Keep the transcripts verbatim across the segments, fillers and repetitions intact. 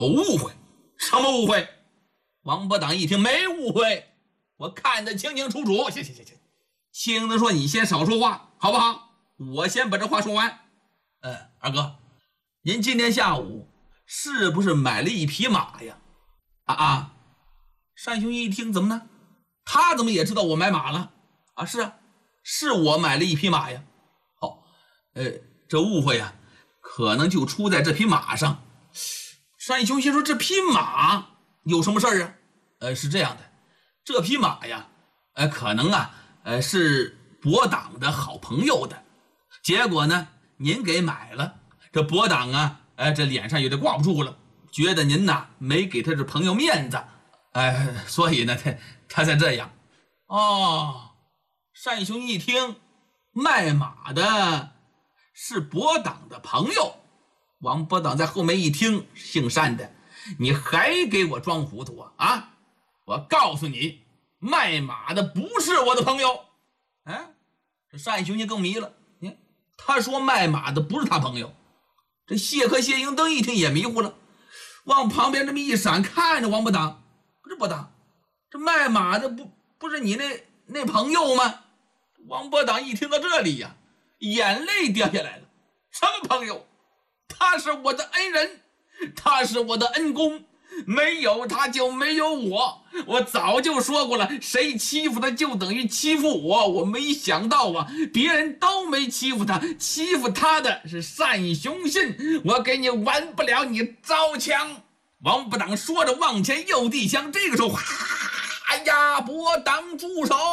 我误会？什么误会？王伯党一听，没误会，我看得清清楚楚。行行行行，青子说你先少说话好不好？我先把这话说完。嗯，二哥，您今天下午是不是买了一匹马呀？啊啊！单雄一听，怎么呢？他怎么也知道我买马了？啊，是啊，是我买了一匹马呀。哦，呃，这误会啊，可能就出在这匹马上。单雄心说，这匹马有什么事儿啊？呃，是这样的，这匹马呀，呃，可能啊，呃，是伯党的好朋友的，结果呢，您给买了，这伯党啊，呃，这脸上有点挂不住了，觉得您呐没给他这朋友面子，哎，所以呢，他他才这样。哦，单雄一听，卖马的是伯党的朋友。王伯党在后面一听，姓单的，你还给我装糊涂啊？啊！我告诉你，卖马的不是我的朋友。哎，这单雄就更迷了。你看，他说卖马的不是他朋友。这谢和谢英登一听也迷糊了，往旁边这么一闪，看着王伯党，不是伯党，这卖马的不不是你那那朋友吗？王伯党一听到这里呀，眼泪掉下来了。什么朋友？他是我的恩人，他是我的恩公，没有他就没有我。我早就说过了，谁欺负他就等于欺负我。我没想到啊，别人都没欺负他，欺负他的是单雄信。我给你完不了你招枪。王伯党说着往前又递枪，这个时候，哎呀，伯党住手！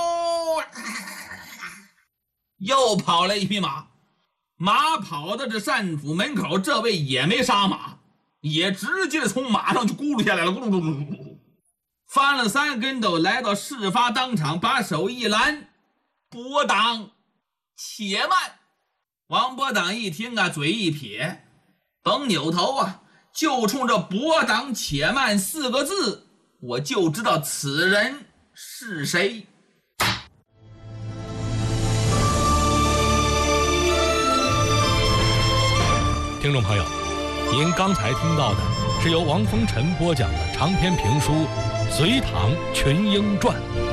又跑了一匹马。马跑到这单府门口，这位也没杀马，也直接从马上就咕噜下来了，咕噜噜噜噜噜，翻了三跟斗，来到事发当场，把手一拦：“伯党，且慢！”王伯党一听啊，嘴一撇，甭扭头啊，就冲着“伯党且慢”四个字，我就知道此人是谁。 听众朋友，您刚才听到的是由王风尘播讲的长篇评书《隋唐群英传》。